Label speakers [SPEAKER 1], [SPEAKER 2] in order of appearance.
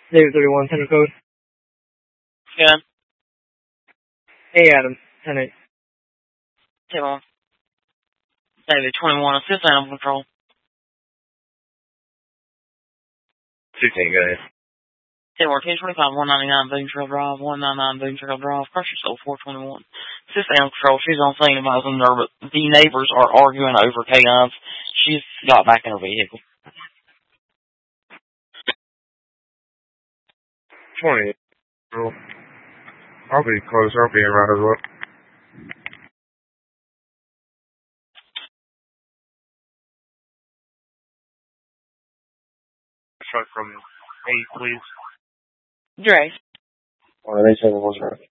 [SPEAKER 1] David 31, 10 code.
[SPEAKER 2] Yeah.
[SPEAKER 1] Hey, Adam, 10-8.
[SPEAKER 2] Hey, Mom. David 21, assist animal control.
[SPEAKER 3] 15, go ahead.
[SPEAKER 2] Hey, 1025, 199 Boone Trail Drive, 199 Boone Trail Drive, Crusher Soul 421. Assist animal control, she's on scene advising her, but the neighbors are arguing over K9s. She's got back in her vehicle.
[SPEAKER 3] 20. I'll be close. I'll be around as well. Truck from 8, please.
[SPEAKER 2] Dre.
[SPEAKER 3] 187 was right.